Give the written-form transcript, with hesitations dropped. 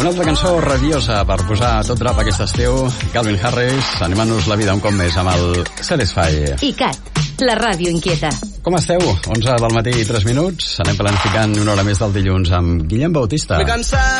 Una altra cançó rabiosa per posar tot drap aquest estiu. Calvin Harris, animant-nos la vida un cop més amb el Satisfy. ICAT, la ràdio inquieta. Com esteu? 11 del matí i 3 minuts. Anem planificant una hora més del dilluns amb Guillem Bautista. Me cansado